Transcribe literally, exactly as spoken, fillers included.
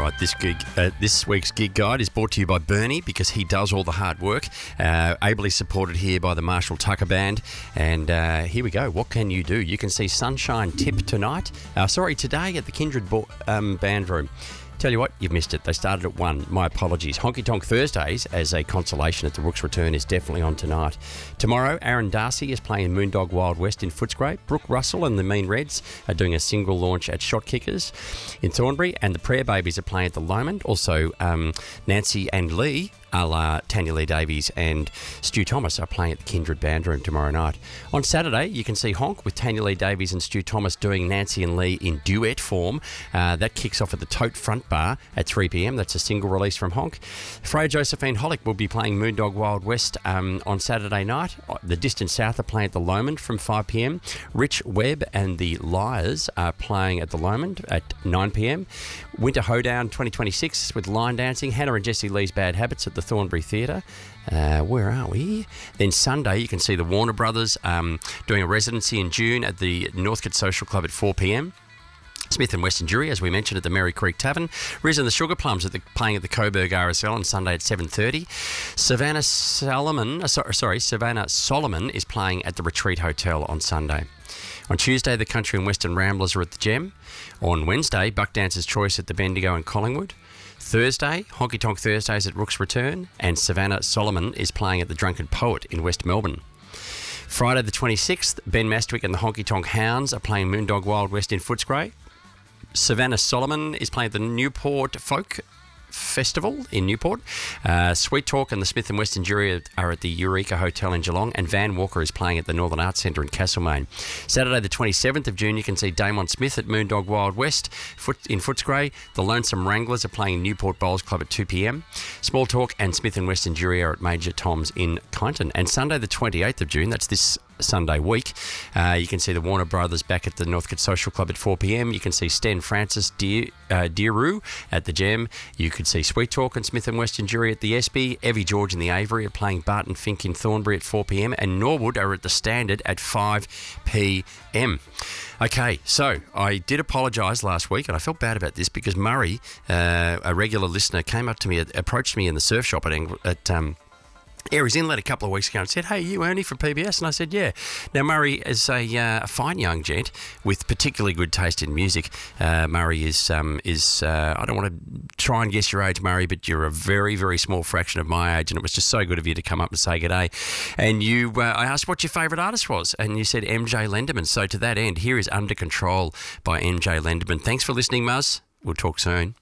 right, this gig, uh, this week's gig guide is brought to you by Bernie because he does all the hard work. Uh, ably supported here by the Marshall Tucker Band. And uh, here we go. What can you do? You can see Sunshine Tip tonight. Uh, sorry, today at the Kindred Bo- um, Band Room. Tell you what, you've missed it. They started at one. My apologies. Honky Tonk Thursdays, as a consolation at the Rook's return, is definitely on tonight. Tomorrow, Aaron Darcy is playing Moondog Wild West in Footscray. Brooke Russell and the Mean Reds are doing a single launch at Shot Kickers in Thornbury, and the Prayer Babies are playing at the Lomond. Also, um, Nancy and Lee, a la Tanya Lee Davies and Stu Thomas, are playing at the Kindred Band Room tomorrow night. On Saturday, you can see Honk with Tanya Lee Davies and Stu Thomas doing Nancy and Lee in duet form. Uh, that kicks off at the Tote Front Bar at three p.m. That's a single release from Honk. Freya Josephine Hollick will be playing Moondog Wild West um, on Saturday night. The Distant South are playing at the Lomond from five p.m. Rich Webb and the Liars are playing at the Lomond at nine p.m. Winter Hoedown twenty twenty-six with line dancing. Hannah and Jessie Lee's Bad Habits at the Thornbury Theatre. Uh, where are we? Then Sunday, you can see the Warner Brothers um, doing a residency in June at the Northcote Social Club at four p.m. Smith and Western Jury, as we mentioned, at the Merry Creek Tavern. Riz and the Sugar Plums at the, playing at the Coburg R S L on Sunday at seven thirty. Savannah Solomon, uh, so, sorry, Savannah Solomon is playing at the Retreat Hotel on Sunday. On Tuesday, the Country and Western Ramblers are at the Gem. On Wednesday, Buck Dancer's Choice at the Bendigo in Collingwood. Thursday, Honky Tonk Thursdays at Rook's Return, and Savannah Solomon is playing at the Drunken Poet in West Melbourne. Friday the twenty-sixth, Ben Mastwick and the Honky Tonk Hounds are playing Moondog Wild West in Footscray. Savannah Solomon is playing at the Newport Folk Festival in Newport. Uh, Sweet Talk and the Smith and Western Jury are at the Eureka Hotel in Geelong, and Van Walker is playing at the Northern Arts Centre in Castlemaine. Saturday the twenty-seventh of June, you can see Damon Smith at Moondog Wild West Foot, in Footscray. The Lonesome Wranglers are playing in Newport Bowls Club at two p.m. Small Talk and Smith and Western Jury are at Major Tom's in Kyneton. And Sunday the twenty-eighth of June, that's this Sunday week, uh, you can see the Warner Brothers back at the Northcote Social Club at four p.m. You can see Sten Francis Deer, uh, Deeroo at the Gem. You could see Sweet Talk and Smith and Western Jury at the Espy. Evie George and the Avery are playing Barton Fink in Thornbury at four p.m. and Norwood are at the Standard at five p.m. Okay, so I did apologise last week, and I felt bad about this because Murray, uh, a regular listener, came up to me, approached me in the surf shop at, Ang- at um, Aries Inlet a couple of weeks ago and said, "Hey, you Ernie from P B S?" And I said, "Yeah." Now, Murray is a, uh, a fine young gent with particularly good taste in music. Uh, Murray is, um, is uh, I don't want to try and guess your age, Murray, but you're a very, very small fraction of my age, and it was just so good of you to come up and say g'day. And you, uh, I asked what your favourite artist was, and you said M J Lenderman. So to that end, here is Under Control by M J Lenderman. Thanks for listening, Muzz. We'll talk soon.